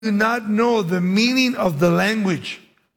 do not know the meaning of the language.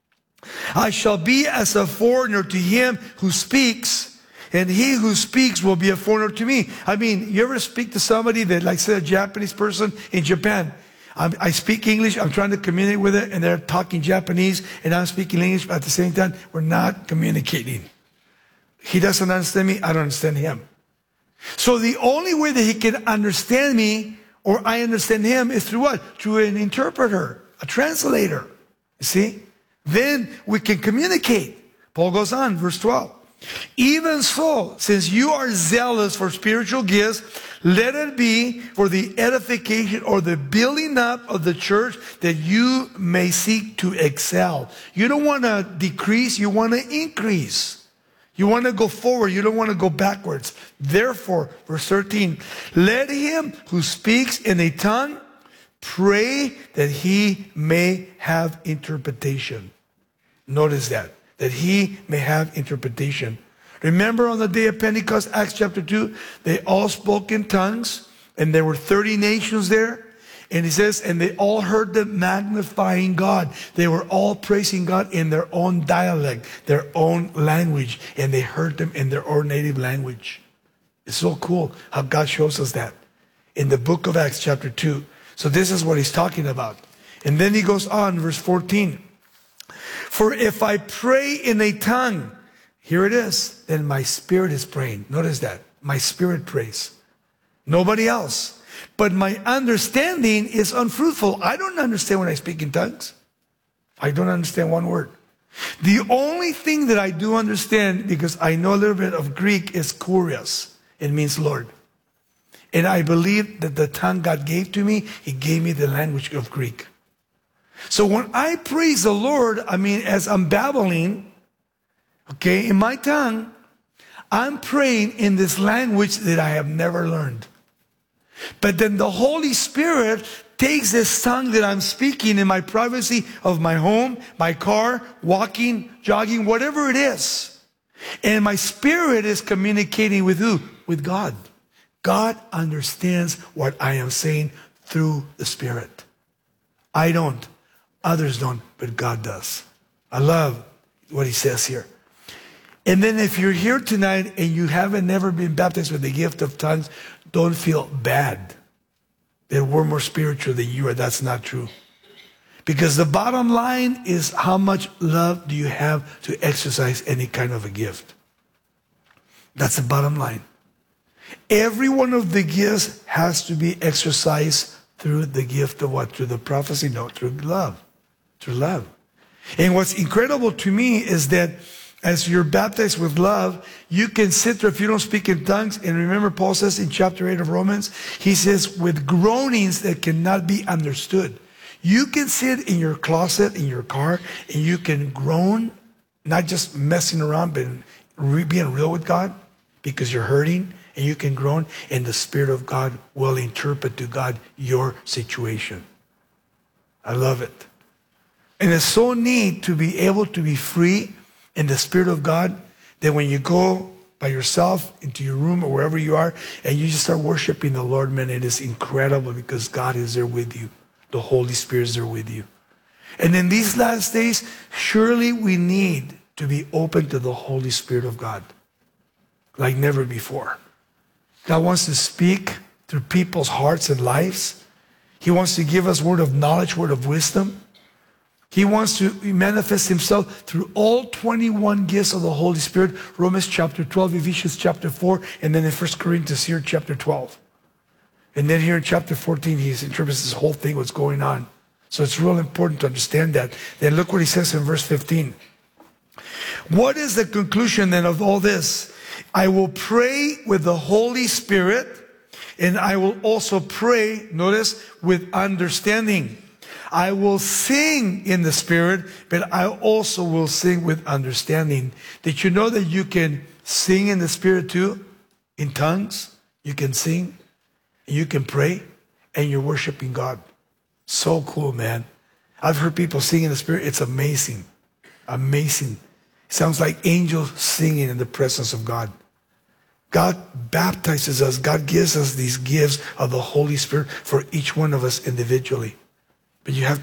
I shall be as a foreigner to him who speaks, and he who speaks will be a foreigner to me. I mean, you ever speak to somebody that, like, say, a Japanese person in Japan? I speak English, I'm trying to communicate with it, and they're talking Japanese, and I'm speaking English, but at the same time, we're not communicating. He doesn't understand me, I don't understand him. So the only way that he can understand me, or I understand him, is through what? Through an interpreter, a translator. You see? Then we can communicate. Paul goes on, verse 12. Even so, since you are zealous for spiritual gifts, let it be for the edification or the building up of the church, that you may seek to excel. You don't want to decrease, you want to increase. You want to go forward, you don't want to go backwards. Therefore, verse 13, let him who speaks in a tongue pray that he may have interpretation. Notice that he may have interpretation. Remember on the day of Pentecost, Acts chapter 2, they all spoke in tongues, and there were 30 nations there. And he says, and they all heard them magnifying God. They were all praising God in their own dialect, their own language, and they heard them in their own native language. It's so cool how God shows us that in the book of Acts chapter 2. So this is what he's talking about. And then he goes on, verse 14. For if I pray in a tongue, here it is, then my spirit is praying. Notice that. My spirit prays. Nobody else. But my understanding is unfruitful. I don't understand when I speak in tongues. I don't understand one word. The only thing that I do understand, because I know a little bit of Greek, is kurios. It means Lord. And I believe that the tongue God gave to me, he gave me the language of Greek. So when I praise the Lord, I mean, as I'm babbling, okay, in my tongue, I'm praying in this language that I have never learned. But then the Holy Spirit takes this tongue that I'm speaking in my privacy of my home, my car, walking, jogging, whatever it is. And my spirit is communicating with who? With God. God understands what I am saying through the Spirit. I don't. Others don't, but God does. I love what he says here. And then if you're here tonight and you haven't never been baptized with the gift of tongues, don't feel bad that we're more spiritual than you are. That's not true. Because the bottom line is, how much love do you have to exercise any kind of a gift? That's the bottom line. Every one of the gifts has to be exercised through the gift of what? Through the prophecy? No, through love. Through love. And what's incredible to me is that as you're baptized with love, you can sit there if you don't speak in tongues. And remember, Paul says in chapter 8 of Romans, he says, with groanings that cannot be understood. You can sit in your closet, in your car, and you can groan, not just messing around, but being real with God, because you're hurting, and you can groan, and the Spirit of God will interpret to God your situation. I love it. And it's so neat to be able to be free in the Spirit of God, that when you go by yourself into your room or wherever you are, and you just start worshiping the Lord, man, it is incredible, because God is there with you. The Holy Spirit is there with you. And in these last days, surely we need to be open to the Holy Spirit of God like never before. God wants to speak through people's hearts and lives. He wants to give us word of knowledge, word of wisdom. He wants to manifest himself through all 21 gifts of the Holy Spirit. Romans chapter 12, Ephesians chapter 4, and then in 1 Corinthians here, chapter 12. And then here in chapter 14, he interprets this whole thing, what's going on. So it's real important to understand that. Then look what he says in verse 15. What is the conclusion then of all this? I will pray with the Holy Spirit, and I will also pray, notice, with understanding. I will sing in the Spirit, but I also will sing with understanding. Did you know that you can sing in the Spirit too? In tongues, you can sing, you can pray, and you're worshiping God. So cool, man. I've heard people sing in the Spirit. It's amazing. Amazing. It sounds like angels singing in the presence of God. God baptizes us. God gives us these gifts of the Holy Spirit for each one of us individually. But you have